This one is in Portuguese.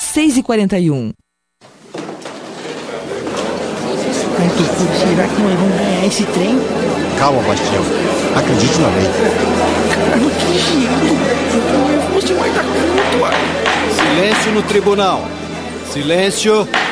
6h41. Ai, Tutu, será que nós vamos ganhar esse trem? Calma, Bastião. Acredite na lei. Caramba, que jeito! Eu tô nervoso demais da conta. Silêncio no tribunal. Silêncio.